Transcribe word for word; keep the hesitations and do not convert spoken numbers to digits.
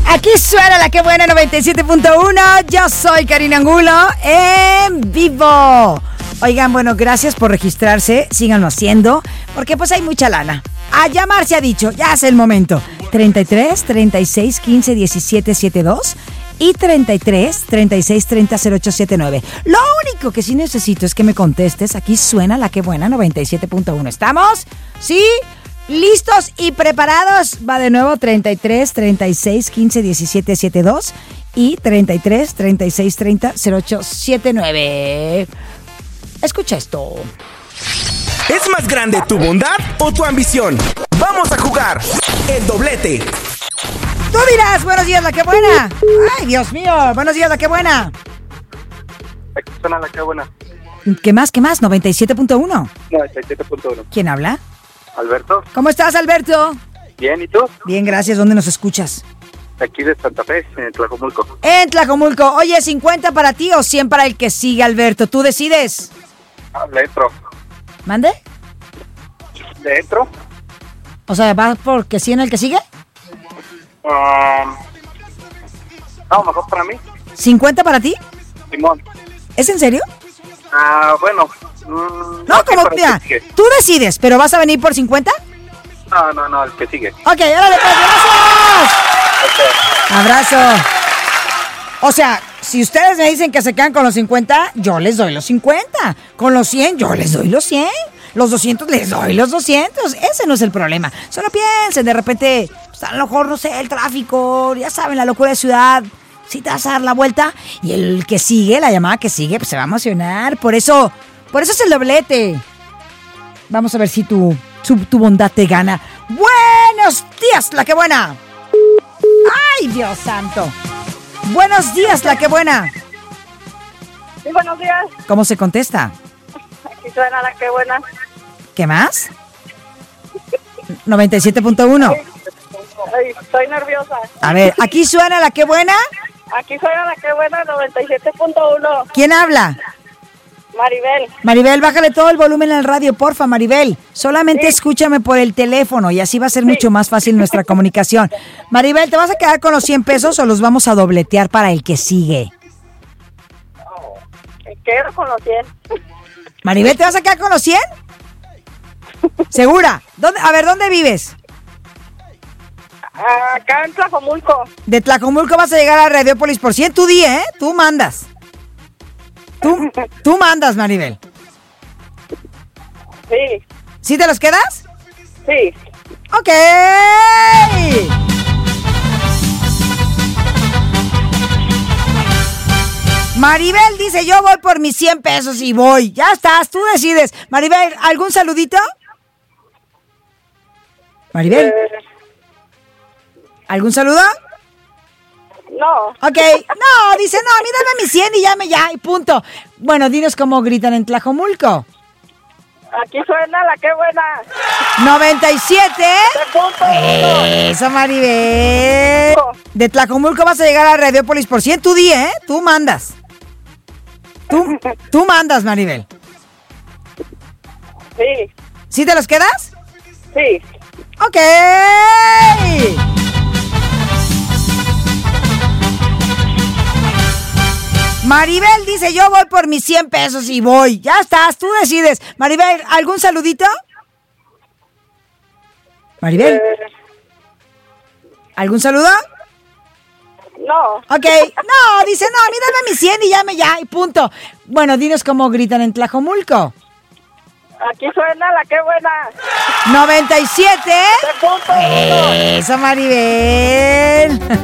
Aquí suena la que buena noventa y siete punto uno. Yo soy Karina Angulo en vivo. Oigan, bueno, gracias por registrarse. Síganlo haciendo, porque pues hay mucha lana. A llamar se ha dicho, ya es el momento. treinta y tres, treinta y seis, quince, diecisiete, setenta y dos y treinta y tres, treinta y seis, treinta, cero ocho setenta y nueve. Lo único que sí necesito es que me contestes. Aquí suena la que buena noventa y siete punto uno. ¿Estamos? ¿Sí? ¿Listos y preparados? Va de nuevo. Treinta y tres, treinta y seis, quince, diecisiete, setenta y dos y treinta y tres, treinta y seis, treinta, cero ocho setenta y nueve. Escucha esto. ¿Es más grande tu bondad o tu ambición? Vamos a jugar el doblete. Tú dirás, buenos días, la que buena. Ay, Dios mío, buenos días, la que buena. Aquí suena la que buena. ¿Qué más, qué más? noventa y siete punto uno. noventa y siete punto uno. ¿Quién habla? Alberto. ¿Cómo estás, Alberto? Bien, ¿y tú? Bien, gracias. ¿Dónde nos escuchas? Aquí de Santa Fe, en Tlajomulco. En Tlajomulco. Oye, ¿cincuenta para ti o cien para el que sigue, Alberto? Tú decides. Ah, le entro. ¿Mande? ¿Le entro? O sea, ¿va porque cien el que sigue? Um, no, mejor para mí. ¿cincuenta para ti? Simón. ¿Es en serio? Ah, bueno. Mm, No, como para el mira, que sigue. tú decides, pero ¿vas a venir por cincuenta? No, no, no, el que sigue. Ok, órale, pues, gracias. Ok. Abrazo. O sea, si ustedes me dicen que se quedan con los cincuenta, yo les doy los cincuenta. Con los cien, yo les doy los cien. Los doscientos, les doy los doscientos. Ese no es el problema. Solo piensen, de repente, pues, a lo mejor, no sé, el tráfico, ya saben, la locura de ciudad. Si te vas a dar la vuelta y el que sigue, la llamada que sigue, pues se va a emocionar. Por eso, por eso es el doblete. Vamos a ver si tu, tu, tu bondad te gana. ¡Buenos días, la que buena! ¡Ay, Dios santo! Buenos días, la que buena. Sí, buenos días. ¿Cómo se contesta? Aquí suena la que buena. ¿Qué más? noventa y siete punto uno. Ay, estoy nerviosa. A ver, aquí suena la que buena. Aquí suena la que buena, noventa y siete punto uno. ¿Quién habla? Maribel. Maribel, bájale todo el volumen al radio, porfa, Maribel. Solamente Sí. Escúchame por el teléfono y así va a ser Sí. mucho más fácil nuestra comunicación. Maribel, ¿te vas a quedar con los cien pesos o los vamos a dobletear para el que sigue? Me quedo con los cien. Maribel, ¿te vas a quedar con los cien? ¿Segura? ¿Dónde? A ver, ¿dónde vives? Acá en Tlajomulco. De Tlajomulco vas a llegar a Radiópolis por cien. Tú di, ¿eh? Tú mandas. Tú, tú mandas, Maribel. Sí, ¿Sí te los quedas? sí. ¡Ok! Maribel dice, yo voy por mis cien pesos y voy. Ya estás, tú decides. Maribel, ¿algún saludito? Maribel, Eh, ¿algún saludo? no. Ok, no, dice, no, a mí dame mis cien y llame ya, y punto. Bueno, dinos cómo gritan en Tlajomulco. Aquí suena la que buena. noventa y siete. De punto uno. Eso, Maribel. De Tlajomulco vas a llegar a Radiópolis por cien. Tú di, ¿eh? Tú mandas. Tú, tú mandas, Maribel. Sí, ¿Sí te los quedas? sí. ¡Ok! Maribel dice, yo voy por mis cien pesos y voy. Ya estás, tú decides. Maribel, ¿algún saludito? Maribel, Eh, ¿algún saludo? no. Ok, no, dice, no, a mí dame mis cien y llame ya, y punto. Bueno, dinos cómo gritan en Tlajomulco. Aquí suena la que buena. noventa y siete. De punto uno. Eso, Maribel.